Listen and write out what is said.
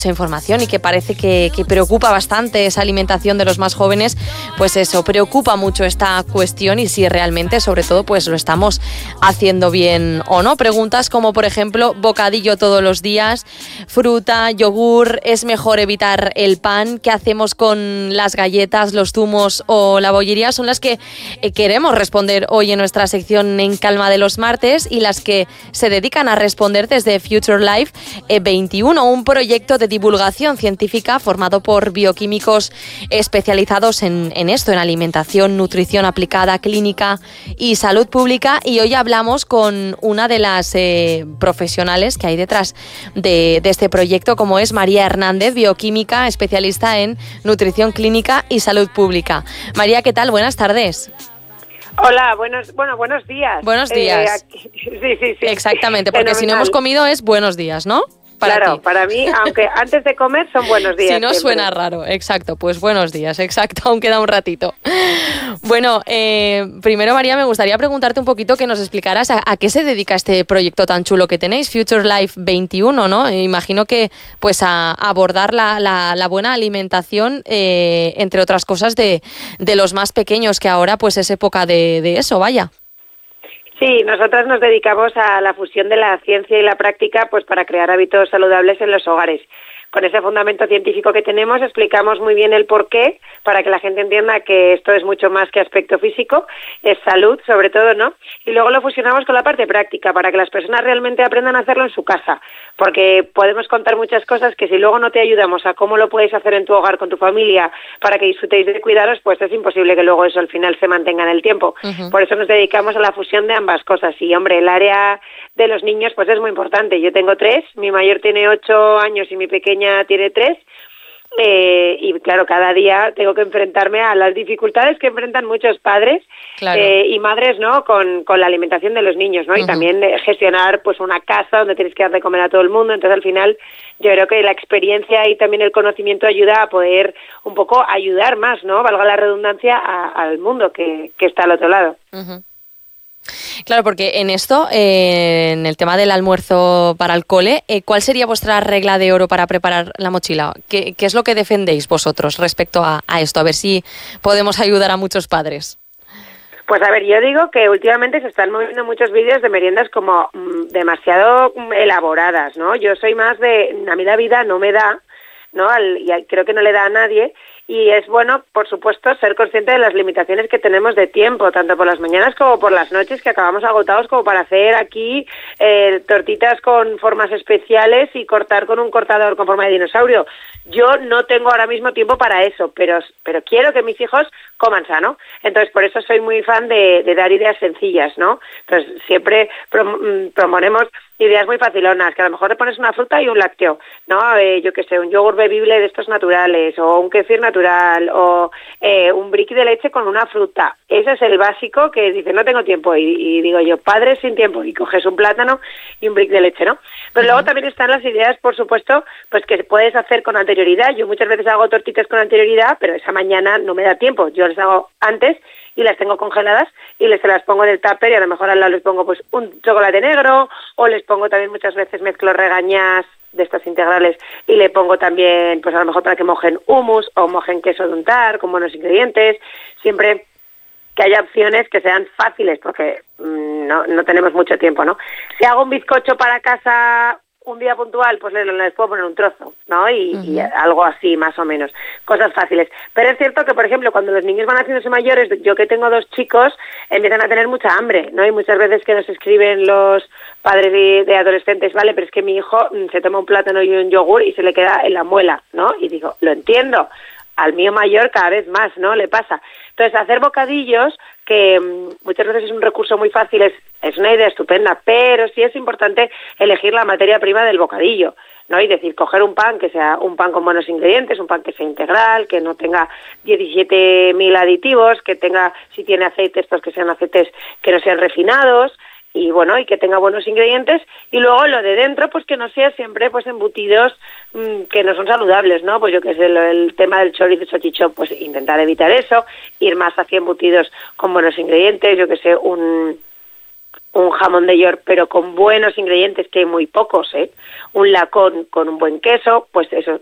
mucha información y que parece que preocupa bastante esa alimentación de los más jóvenes, pues eso, preocupa mucho esta cuestión y si realmente, sobre todo, pues lo estamos haciendo bien o no. Preguntas como, por ejemplo, bocadillo todos los días, fruta, yogur, ¿es mejor evitar el pan? ¿Qué hacemos con las galletas, los zumos o la bollería? Son las que queremos responder hoy en nuestra sección En Calma de los martes y las que se dedican a responder desde Future Life 21, un proyecto de divulgación científica formado por bioquímicos especializados en esto, en alimentación, nutrición aplicada, clínica y salud pública. Y hoy hablamos con una de las profesionales que hay detrás de este proyecto, como es María Hernández, bioquímica especialista en nutrición clínica y salud pública. María, ¿qué tal? Buenas tardes. Hola, buenos días. Buenos días. Sí. Exactamente, porque si no hemos comido es buenos días, ¿no? Claro, ti. Para mí, aunque antes de comer son buenos días. Si no siempre. Suena raro, exacto, pues buenos días, exacto, aún queda un ratito. Bueno, primero María, me gustaría preguntarte un poquito que nos explicaras a qué se dedica este proyecto tan chulo que tenéis, Future Life 21, ¿no? Imagino que pues a abordar la buena alimentación, entre otras cosas, de los más pequeños, que ahora pues es época de eso, vaya. Sí, nosotras nos dedicamos a la fusión de la ciencia y la práctica pues para crear hábitos saludables en los hogares. Con ese fundamento científico que tenemos explicamos muy bien el porqué para que la gente entienda que esto es mucho más que aspecto físico, es salud sobre todo, ¿no? Y luego lo fusionamos con la parte práctica para que las personas realmente aprendan a hacerlo en su casa, porque podemos contar muchas cosas que si luego no te ayudamos a cómo lo puedes hacer en tu hogar con tu familia para que disfrutéis de cuidaros, pues es imposible que luego eso al final se mantenga en el tiempo. Uh-huh. Por eso nos dedicamos a la fusión de ambas cosas. Y hombre, el área de los niños pues es muy importante. Yo tengo 3, mi mayor tiene 8 años y mi pequeña tiene 3, y claro, cada día tengo que enfrentarme a las dificultades que enfrentan muchos padres, claro, y madres, ¿no? Con la alimentación de los niños, ¿no? Uh-huh. Y también gestionar pues una casa donde tienes que dar de comer a todo el mundo. Entonces al final yo creo que la experiencia y también el conocimiento ayuda a poder un poco ayudar más, ¿no? Valga la redundancia, al mundo que está al otro lado. Uh-huh. Claro, porque en esto, en el tema del almuerzo para el cole, ¿cuál sería vuestra regla de oro para preparar la mochila? ¿Qué es lo que defendéis vosotros respecto a esto? A ver si podemos ayudar a muchos padres. Pues a ver, yo digo que últimamente se están moviendo muchos vídeos de meriendas como demasiado elaboradas, ¿no? Yo soy más de, a mí la vida no me da, ¿no? Y creo que no le da a nadie. Y es bueno, por supuesto, ser consciente de las limitaciones que tenemos de tiempo, tanto por las mañanas como por las noches, que acabamos agotados como para hacer aquí tortitas con formas especiales y cortar con un cortador con forma de dinosaurio. Yo no tengo ahora mismo tiempo para eso, pero quiero que mis hijos coman sano. Entonces, por eso soy muy fan de dar ideas sencillas, ¿no? Entonces, siempre proponemos ideas muy facilonas, que a lo mejor le pones una fruta y un lácteo, ¿no? Yo qué sé, un yogur bebible de estos naturales, o un kefir natural, o un brick de leche con una fruta. Ese es el básico que dice, no tengo tiempo, y digo yo, padre sin tiempo, y coges un plátano y un brick de leche, ¿no? Pero luego también están las ideas, por supuesto, pues que puedes hacer con anterioridad. Yo muchas veces hago tortitas con anterioridad, pero esa mañana no me da tiempo. Yo las hago antes y las tengo congeladas y se las pongo en el tupper, y a lo mejor al lado les pongo pues un chocolate negro, o les pongo también, muchas veces mezclo regañas de estas integrales y le pongo también, pues a lo mejor para que mojen hummus o mojen queso de untar con buenos ingredientes. Siempre que haya opciones que sean fáciles, porque no tenemos mucho tiempo, ¿no? Si hago un bizcocho para casa un día puntual, pues les puedo poner un trozo, ¿no? Y algo así, más o menos. Cosas fáciles. Pero es cierto que, por ejemplo, cuando los niños van haciéndose mayores, yo que tengo 2 chicos, empiezan a tener mucha hambre, ¿no? Y muchas veces que nos escriben los padres de adolescentes, vale, pero es que mi hijo se toma un plátano y un yogur y se le queda en la muela, ¿no? Y digo, lo entiendo. Al mío mayor cada vez más, ¿no? Le pasa. Entonces, hacer bocadillos, que muchas veces es un recurso muy fácil, es una idea estupenda, pero sí es importante elegir la materia prima del bocadillo, ¿no? Y decir, coger un pan que sea un pan con buenos ingredientes, un pan que sea integral, que no tenga 17.000 aditivos, que tenga, si tiene aceites, pues que sean aceites que no sean refinados, y bueno, y que tenga buenos ingredientes, y luego lo de dentro, pues que no sea siempre pues embutidos que no son saludables, ¿no? Pues yo que sé, el tema del chorizo salchichón, pues intentar evitar eso, ir más hacia embutidos con buenos ingredientes, yo que sé, un un jamón de York, pero con buenos ingredientes, que hay muy pocos, un lacón con un buen queso, pues eso,